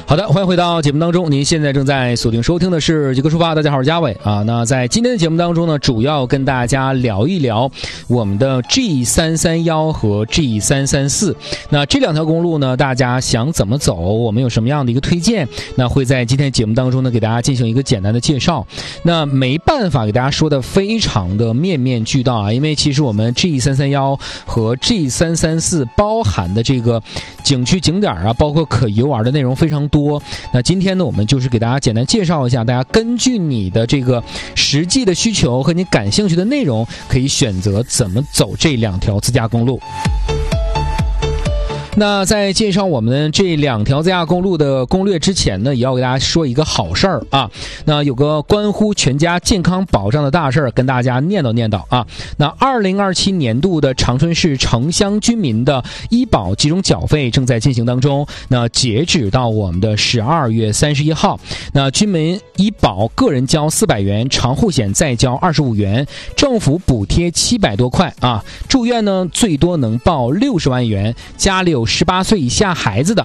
好的，欢迎回到节目当中。您现在正在锁定收听的是极客出发。大家好，我是嘉伟啊。那在今天的节目当中呢，主要跟大家聊一聊我们的 G331 和 G334。那这两条公路呢，大家想怎么走？我们有什么样的一个推荐？那会在今天节目当中呢，给大家进行一个简单的介绍。那没办法给大家说的非常的面面俱到啊，因为其实我们 G331 和 G334 包含的这个景区景点啊，包括可游玩的内容非常多。那今天呢，我们就是给大家简单介绍一下，大家根据你的这个实际的需求和你感兴趣的内容，可以选择怎么走这两条自驾公路。那在介绍我们这两条自驾公路的攻略之前呢，也要给大家说一个好事儿啊。那有个关乎全家健康保障的大事儿，跟大家念叨啊。那2027年度的长春市城乡居民的医保集中缴费正在进行当中。那截止到我们的12月31号，那居民医保个人交400元，长户险再交25元，政府补贴700多块啊。住院呢最多能报60万元，家里有18岁以下孩子的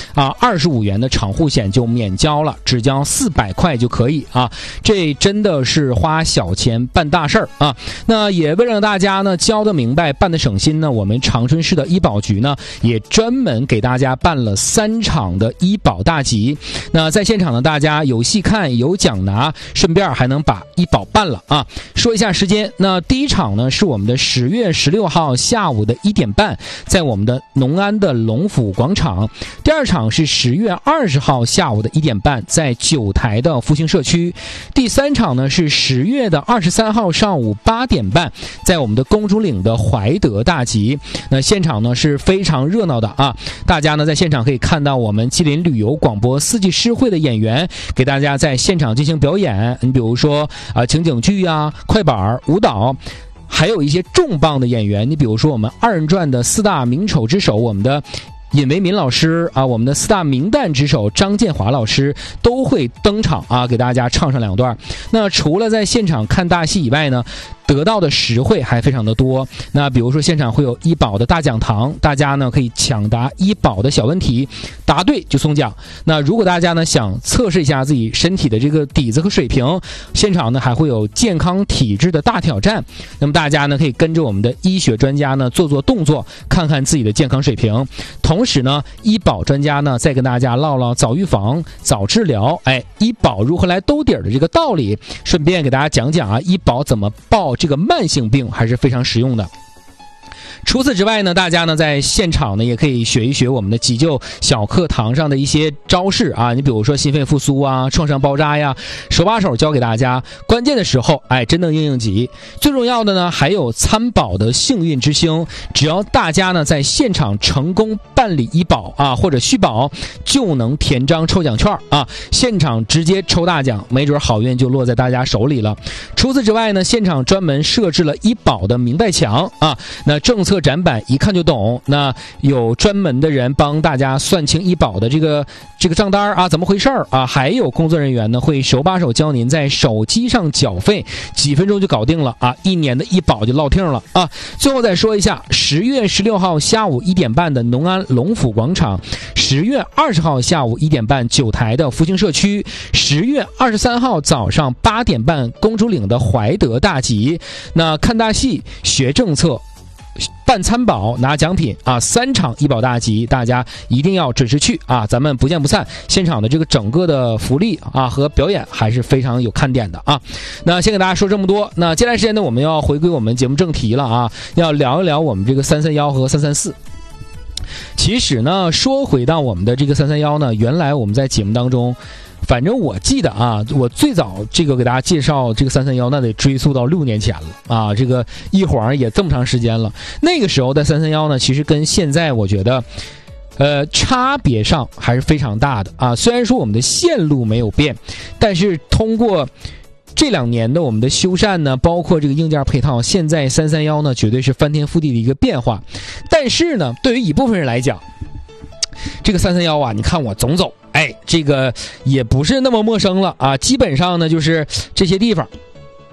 25元的长户险就免交了，只交400块就可以啊。这真的是花小钱办大事儿啊。那也为了让大家呢交得明白，办得省心呢，我们长春市的医保局呢也专门给大家办了3场的医保大集。那在现场呢，大家有戏看有奖拿，顺便还能把医保办了啊。说一下时间，那第一场呢是我们的10月16号下午的1点半，在我们的农安的龙府广场。第二场是10月20号下午的1点半，在九台的复兴社区。第三场呢是10月的23号上午8点半，在我们的公主岭的怀德大集。那现场呢是非常热闹的啊，大家呢在现场可以看到我们吉林旅游广播4季诗会的演员给大家在现场进行表演。你比如说情景剧啊、快板、舞蹈，还有一些重磅的演员，你比如说我们2人转的4大名丑之首，我们的尹维民老师啊，我们的4大名旦之首张建华老师都会登场啊，给大家唱上2段。那除了在现场看大戏以外呢，得到的实惠还非常的多。那比如说现场会有医保的大讲堂，大家呢可以抢答医保的小问题，答对就送奖。那如果大家呢想测试一下自己身体的这个底子和水平，现场呢还会有健康体质的大挑战。那么大家呢可以跟着我们的医学专家呢做动作，看看自己的健康水平。同时呢，医保专家呢再跟大家唠唠早预防、早治疗，医保如何来兜底儿的这个道理，顺便给大家讲讲啊，医保怎么报这个慢性病，还是非常实用的。除此之外呢，大家呢在现场呢也可以学一学我们的急救小课堂上的一些招式啊，你比如说心肺复苏啊、创伤包扎呀，手把手教给大家，关键的时候真能应急。最重要的呢还有参保的幸运之星，只要大家呢在现场成功办理医保啊或者续保，就能填张抽奖券啊，现场直接抽大奖，没准好运就落在大家手里了。除此之外呢，现场专门设置了医保的明白墙啊，那政策展板一看就懂，那有专门的人帮大家算清医保的这个账单啊，怎么回事啊？还有工作人员呢会手把手教您在手机上缴费，几分钟就搞定了啊，1年的医保就落听了啊。最后再说一下，10月16号下午1点半的农安龙府广场，10月20号下午1点半九台的复兴社区，10月23号早上8点半公主岭的怀德大集。那看大戏、学政策、办参保、拿奖品啊，3场医保大集，大家一定要准时去啊！咱们不见不散。现场的这个整个的福利啊和表演还是非常有看点的啊。那先给大家说这么多，那接下来时间呢，我们要回归我们节目正题了啊，要聊一聊我们这个331和334。其实呢，说回到我们的这个331呢，原来我们在节目当中，反正我记得啊，我最早这个给大家介绍这个331，那得追溯到6年前了啊，这个一晃也这么长时间了。那个时候的331呢，其实跟现在我觉得差别上还是非常大的啊。虽然说我们的线路没有变，但是通过这2年的我们的修缮呢，包括这个硬件配套，现在331呢绝对是翻天覆地的一个变化。但是呢，对于一部分人来讲，这个331啊，你看我总走，这个也不是那么陌生了啊。基本上呢，就是这些地方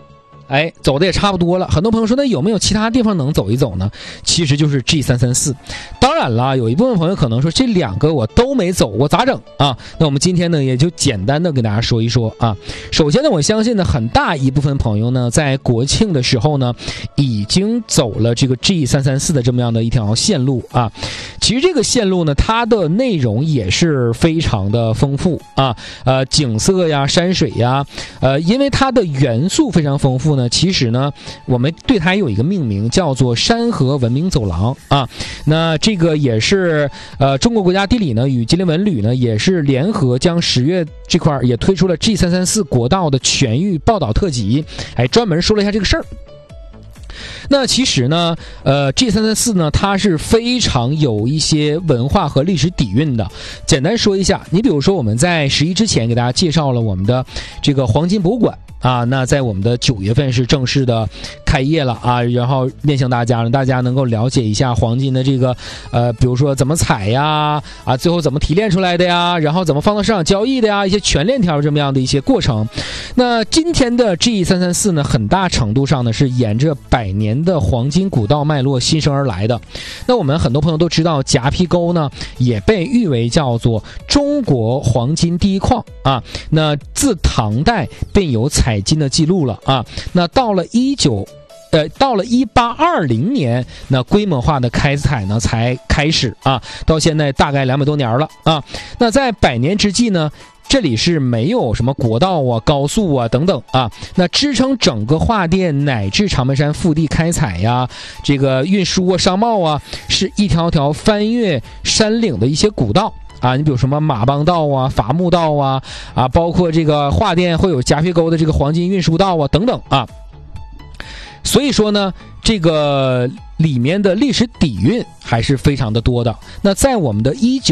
走的也差不多了。很多朋友说，那有没有其他地方能走一走呢？其实就是 G334。当然了，有一部分朋友可能说，这两个我都没走，我咋整啊？那我们今天呢，也就简单的给大家说一说啊。首先呢，我相信呢，很大一部分朋友呢，在国庆的时候呢，已经走了这个 G334的这么样的一条线路啊。其实这个线路呢，它的内容也是非常的丰富啊，景色呀、山水呀，因为它的元素非常丰富呢，其实呢，我们对它有一个命名，叫做山河文明走廊啊。那这个也是中国国家地理呢与吉林文旅呢也是联合将10月这块也推出了 G334国道的全域报道特辑，专门说了一下这个事儿。那其实呢G334呢，它是非常有一些文化和历史底蕴的。简单说一下，你比如说我们在11之前给大家介绍了我们的这个黄金博物馆啊，那在我们的9月份是正式的开业了啊，然后面向大家，让大家能够了解一下黄金的这个比如说怎么采呀，最后怎么提炼出来的呀，然后怎么放到市场交易的呀，一些全链条这么样的一些过程。那今天的 G334 呢，很大程度上呢是沿着100年的黄金古道脉络新生而来的。那我们很多朋友都知道，夹皮沟呢也被誉为叫做中国黄金第一矿啊。那自唐代便有采金的记录了啊。那到了1820年，那规模化的开采呢才开始啊，到现在大概200多年了啊。那在100年之际呢，这里是没有什么国道啊、高速啊等等啊，那支撑整个桦甸乃至长白山腹地开采呀，这个运输啊、商贸啊，是一条条翻越山岭的一些古道啊。你比如什么马帮道啊、伐木道啊，包括这个桦甸会有夹皮沟的这个黄金运输道啊等等啊。所以说呢，这个里面的历史底蕴还是非常的多的。那在我们的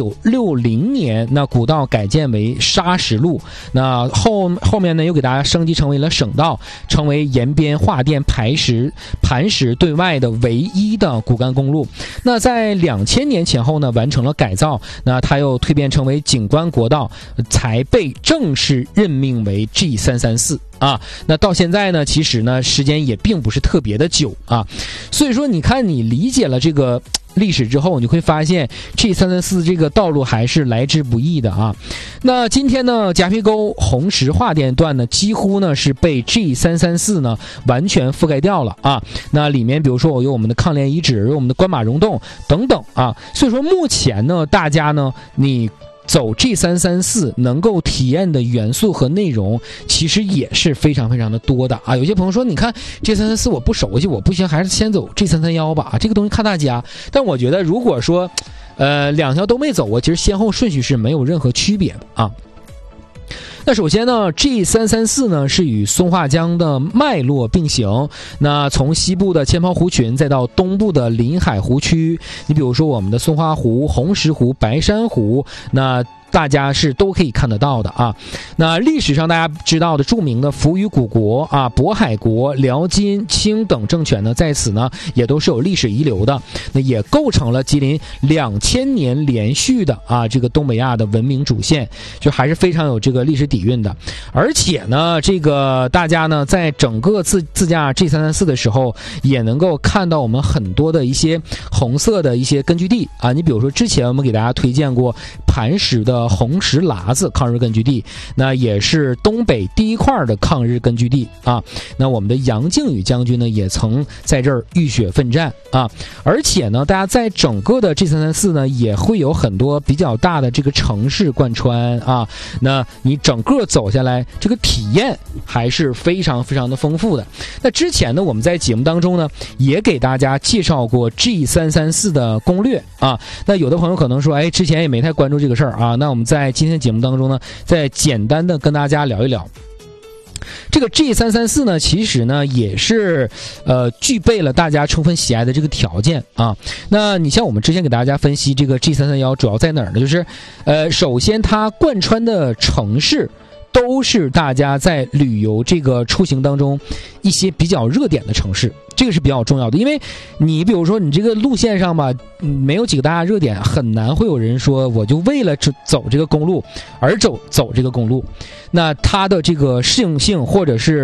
1960年，那古道改建为砂石路，那后面呢又给大家升级成为了省道，成为延边桦甸磐石对外的唯一的骨干公路。那在2000年前后呢，完成了改造，那它又蜕变成为景观国道，才被正式任命为 G334啊。那到现在呢，其实呢时间也并不是特别的久啊。所以说你看，你理解了这个历史之后，你会发现 G334 这个道路还是来之不易的啊。那今天呢，夹皮沟红石桦甸段呢，几乎呢是被 G334 呢完全覆盖掉了啊。那里面比如说有我们的抗联遗址，有我们的关马溶洞等等啊。所以说目前呢，大家呢你走 G334 能够体验的元素和内容其实也是非常非常的多的啊。有些朋友说，你看 G334 我不熟悉，我不行，还是先走 G331吧，这个东西看大家。但我觉得如果说两条都没走，我其实先后顺序是没有任何区别的啊。那首先呢 G334 呢是与松花江的脉络并行，那从西部的千抛湖群再到东部的临海湖区，你比如说我们的松花湖、红石湖、白珊瑚，那大家是都可以看得到的啊。那历史上大家知道的著名的扶余古国啊、渤海国、辽金、清等政权呢，在此呢也都是有历史遗留的，那也构成了吉林2000年连续的这个东北亚的文明主线，就还是非常有这个历史底蕴的。而且呢，这个大家呢在整个自驾 G334 的时候，也能够看到我们很多的一些红色的一些根据地啊。你比如说之前我们给大家推荐过磐石的红石喇子抗日根据地，那也是东北第一块的抗日根据地啊。那我们的杨靖宇将军呢，也曾在这儿浴血奋战啊。而且呢，大家在整个的 G334 呢，也会有很多比较大的这个城市贯穿啊。那你整个走下来，这个体验还是非常非常的丰富的。那之前呢，我们在节目当中呢，也给大家介绍过 G334 的攻略啊。那有的朋友可能说，之前也没太关注这个事儿啊。那我们在今天节目当中呢，再简单的跟大家聊一聊。这个 G334 呢，其实呢也是具备了大家充分喜爱的这个条件啊。那你像我们之前给大家分析这个 G331主要在哪儿呢？就是首先它贯穿的城市都是大家在旅游这个出行当中一些比较热点的城市，这个是比较重要的。因为你比如说你这个路线上吧，没有几个大家热点，很难会有人说我就为了走这个公路而走这个公路。那它的这个适应性或者是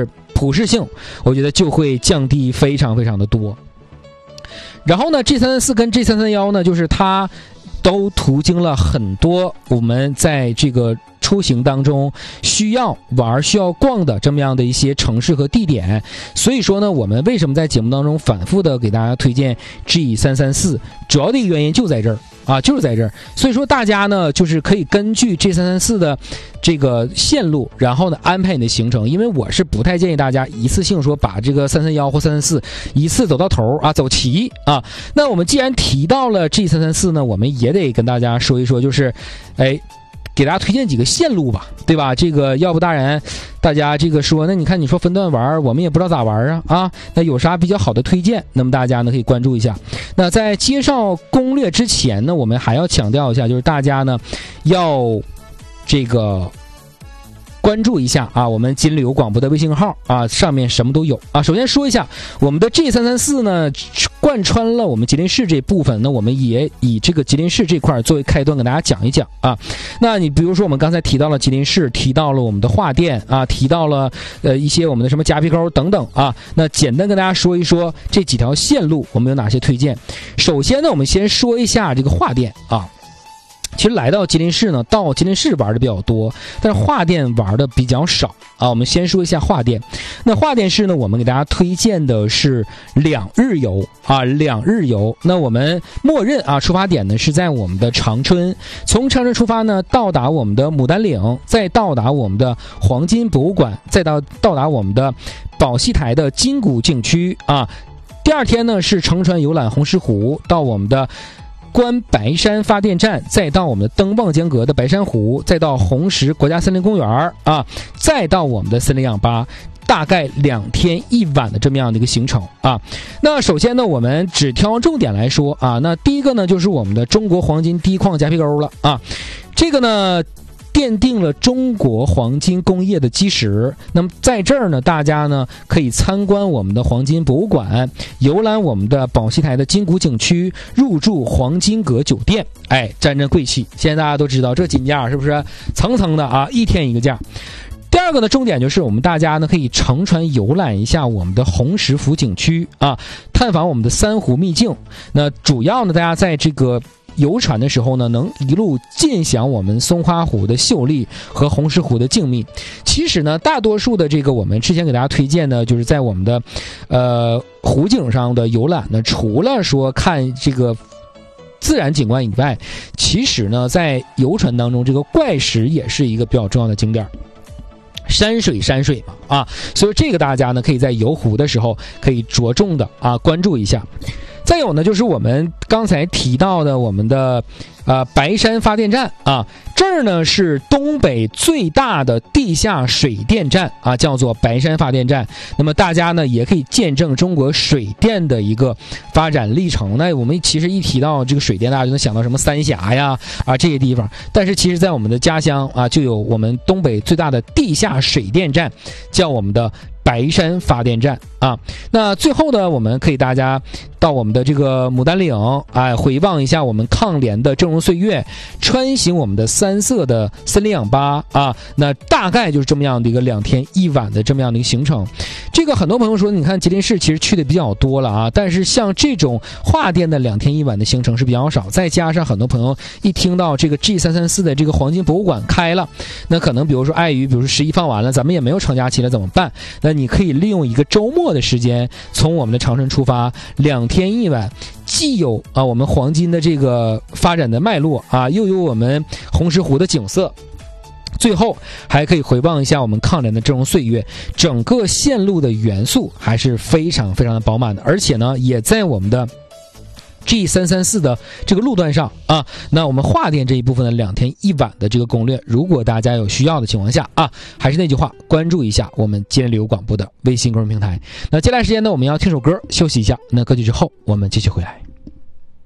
普适性，我觉得就会降低非常非常的多。然后呢 G334 跟 G331 呢，就是它都途经了很多我们在这个出行当中需要玩需要逛的这么样的一些城市和地点，所以说呢，我们为什么在节目当中反复的给大家推荐 G334， 主要的一个原因就在这儿啊，就是在这儿。所以说大家呢，就是可以根据 G334 的这个线路，然后呢安排你的行程。因为我是不太建议大家一次性说把这个331或334一次走到头啊，走齐啊。那我们既然提到了 G334 呢，我们也得跟大家说一说，就是给大家推荐几个线路吧，对吧？这个要不当然大家这个说，那你看你说分段玩，我们也不知道咋玩啊，那有啥比较好的推荐？那么大家呢可以关注一下。那在介绍攻略之前呢，我们还要强调一下，就是大家呢要这个关注一下啊，我们金旅游广播的微信号啊，上面什么都有啊。首先说一下，我们的 G334 呢，贯穿了我们吉林市这部分，那我们也以这个吉林市这块作为开端，给大家讲一讲啊。那你比如说，我们刚才提到了吉林市，提到了我们的桦店啊，提到了一些我们的什么夹皮沟等等啊。那简单跟大家说一说这几条线路我们有哪些推荐。首先呢，我们先说一下这个桦店啊。其实来到吉林市呢，到吉林市玩的比较多，但是桦店玩的比较少啊。我们先说一下桦店。那桦店市呢，我们给大家推荐的是2日游啊，2日游。那我们默认啊，出发点呢是在我们的长春，从长春出发呢，到达我们的牡丹岭，再到达我们的黄金博物馆，再到达我们的宝溪台的金谷景区啊。第二天呢是乘船游览红石湖，到我们的观白山发电站，再到我们的登望江阁的白山湖，再到红石国家森林公园啊，再到我们的森林氧吧，大概2天1晚的这么样的一个行程啊。那首先呢，我们只挑重点来说啊。那第一个呢，就是我们的中国黄金第一矿夹皮沟了啊。这个呢奠定了中国黄金工业的基石。那么在这儿呢，大家呢可以参观我们的黄金博物馆，游览我们的宝溪台的金谷景区，入住黄金阁酒店，沾沾贵气。现在大家都知道这金价是不是层层的啊，一天一个价。第二个呢，重点就是我们大家呢可以乘船游览一下我们的红石湖景区啊，探访我们的珊瑚秘境。那主要呢，大家在这个游船的时候呢，能一路尽享我们松花湖的秀丽和红石湖的静谧。其实呢，大多数的这个我们之前给大家推荐的，就是在我们的湖景上的游览呢，除了说看这个自然景观以外，其实呢，在游船当中，这个怪石也是一个比较重要的景点。山水嘛啊，所以这个大家呢可以在游湖的时候可以着重的啊关注一下。再有呢，就是我们刚才提到的我们的白山发电站啊，这儿呢是东北最大的地下水电站啊，叫做白山发电站。那么大家呢也可以见证中国水电的一个发展历程。那我们其实一提到这个水电，大家就能想到什么三峡呀这些地方，但是其实在我们的家乡啊，就有我们东北最大的地下水电站，叫我们的白山发电站啊。那最后呢，我们可以大家到我们的这个牡丹岭回望一下我们抗联的峥嵘岁月，穿行我们的3色的森林氧吧啊。那大概就是这么样的一个2天1晚的这么样的一个行程。这个很多朋友说，你看吉林市其实去的比较多了啊，但是像这种桦店的2天1晚的行程是比较少。再加上很多朋友一听到这个 G334 的这个黄金博物馆开了，那可能比如说碍于11放完了，咱们也没有长假期了怎么办？那你可以利用一个周末的时间，从我们的长春出发，2天1晚，既有我们黄金的这个发展的脉络啊，又有我们红石湖的景色，最后还可以回望一下我们抗联的峥嵘岁月。整个线路的元素还是非常非常的饱满的，而且呢也在我们的G334 的这个路段上啊。那我们桦店这一部分的2天1晚的这个攻略，如果大家有需要的情况下啊，还是那句话，关注一下我们吉林旅游广播的微信公众平台。那接下来时间呢，我们要听首歌休息一下。那歌曲之后我们继续回来。